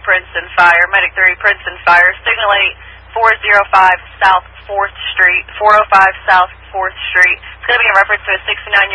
Princeton Fire, Medic 3, Princeton Fire, Signal 8, 405 South 4th Street, 405 South 4th Street. It's going to be in reference to a 69-year-old